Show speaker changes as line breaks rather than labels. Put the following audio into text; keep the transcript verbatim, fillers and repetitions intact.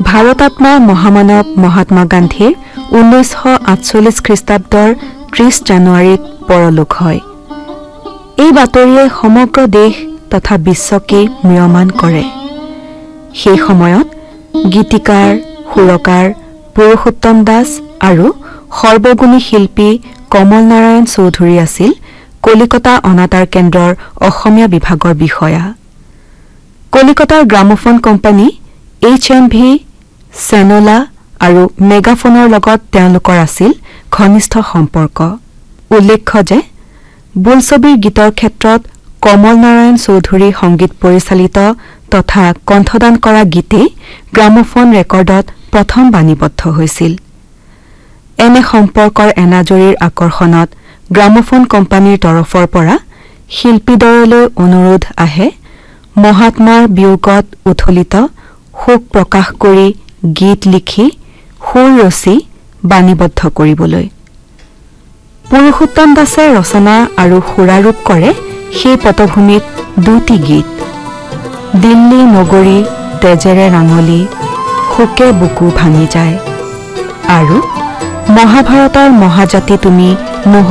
ভাৰতাত্মা মহামানৱ মহাত্মা গান্ধীৰ ঊনৈছশ আঠচল্লিছ খ্ৰীষ্টাব্দৰ ত্ৰিছ জানুৱাৰীত পৰলোক হয়। এই বাতৰিয়ে সমগ্ৰ দেশ তথা বিশ্বকে ম্ৰিয়মান কৰে। সেই সময়ত গীতিকাৰ, সুৰকাৰ পুৰুষোত্তম দাস আৰু সৰ্বগুণী শিল্পী কমল নাৰায়ণ চৌধুৰী আছিল কলিকতা অনাতাঁৰ কেন্দ্ৰৰ অসমীয়া বিভাগৰ বিষয়া। কলিকতাৰ gramophone company H M V, চেনলা আৰু মেগাফোনৰ লগত তেওঁলোকৰ আছিল ঘনিষ্ঠ সম্পৰ্ক। উল্লেখ্য যে বোলছবিৰ গীতৰ ক্ষেত্ৰত কমল নাৰায়ণ চৌধুৰী সংগীত পৰিচালিত তথা কণ্ঠদান কৰা গীতেই গ্ৰামোফোন ৰেকৰ্ডত প্ৰথম বাণীবদ্ধ হৈছিল। এনে সম্পৰ্কৰ এনাজৰীৰ আকৰ্ষণত গ্ৰামোফোন কোম্পানীৰ তৰফৰ পৰা শিল্পীদ্বয়লৈ অনুৰোধ আহে মহাত্মাৰ বিয়োগত উথলিত শোক প্ৰকাশ কৰি গীত লিখি সুৰ ৰচি বাণীবদ্ধ কৰিবলৈ। পুৰুষোত্তম দাসে ৰচনা আৰু সুৰাৰূপ কৰে সেই পটভূমিত দুটি গীত, দিল্লী নগৰী তেজেৰে ৰাঙলী শোকে বুকু ভাঙি যায় আৰু মহাভাৰতৰ মহাজাতি তুমি